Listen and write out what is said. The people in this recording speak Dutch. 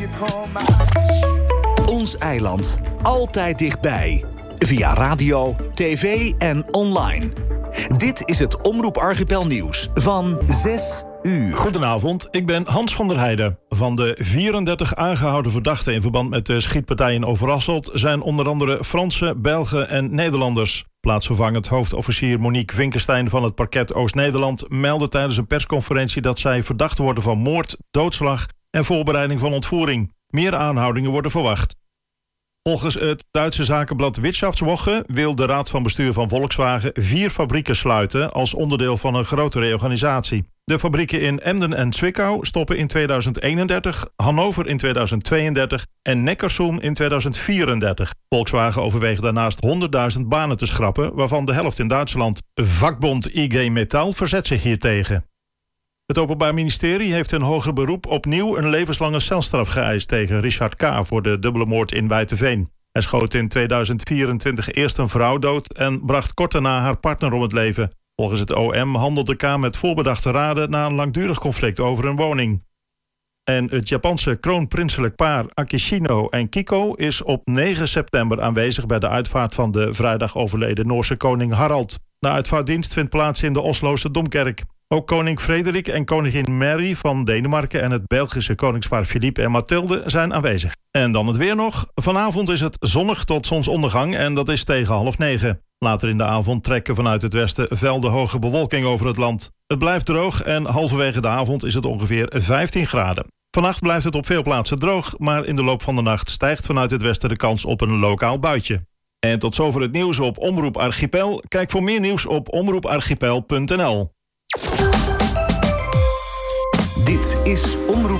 Ons eiland, altijd dichtbij. Via radio, tv en online. Dit is het Omroep Archipel nieuws van 6 uur. Goedenavond, ik ben Hans van der Heijden. Van de 34 aangehouden verdachten in verband met de schietpartij in Overasselt zijn onder andere Fransen, Belgen en Nederlanders. Plaatsvervangend hoofdofficier Monique Vinkenstein van het parket Oost-Nederland meldde tijdens een persconferentie dat zij verdacht worden van moord, doodslag en voorbereiding van ontvoering. Meer aanhoudingen worden verwacht. Volgens het Duitse zakenblad Wirtschaftswoche wil de raad van bestuur van Volkswagen 4 fabrieken sluiten als onderdeel van een grote reorganisatie. De fabrieken in Emden en Zwickau stoppen in 2031, Hannover in 2032 en Neckarsulm in 2034. Volkswagen overweegt daarnaast 100.000 banen te schrappen, waarvan de helft in Duitsland. Vakbond IG Metall verzet zich hiertegen. Het Openbaar Ministerie heeft in hoger beroep opnieuw een levenslange celstraf geëist tegen Richard K. voor de dubbele moord in Wijteveen. Hij schoot in 2024 eerst een vrouw dood en bracht kort daarna haar partner om het leven. Volgens het OM handelde K. met voorbedachte raden na een langdurig conflict over een woning. En het Japanse kroonprinselijk paar Akishino en Kiko is op 9 september aanwezig bij de uitvaart van de vrijdag overleden Noorse koning Harald. De uitvaartdienst vindt plaats in de Osloose Domkerk. Ook koning Frederik en koningin Mary van Denemarken en het Belgische koningspaar Philippe en Mathilde zijn aanwezig. En dan het weer nog. Vanavond is het zonnig tot zonsondergang en dat is tegen 8:30. Later in de avond trekken vanuit het westen velden hoge bewolking over het land. Het blijft droog en halverwege de avond is het ongeveer 15 graden. Vannacht blijft het op veel plaatsen droog, maar in de loop van de nacht stijgt vanuit het westen de kans op een lokaal buitje. En tot zover het nieuws op Omroep Archipel. Kijk voor meer nieuws op omroeparchipel.nl. Dit is Omroep